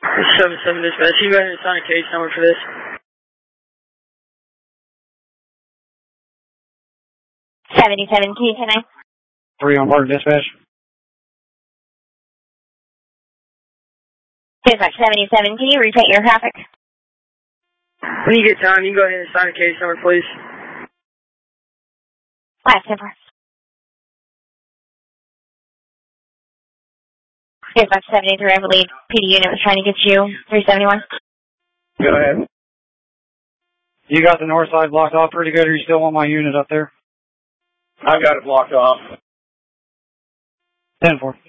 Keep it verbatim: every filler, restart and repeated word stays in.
seven seven dispatch, you go ahead and assign a case number for this. seventy-seven, K ten nine. Three on board dispatch. Dispatch seventy-seven, can you repeat your traffic? When you get time, you can go ahead and assign a case number, please. Last number. Dispatch seventy-three, I believe P D unit was trying to get you. three seventy-one. Go ahead. You got the north side blocked off pretty good, or you still want my unit up there? I've got it blocked off. ten four.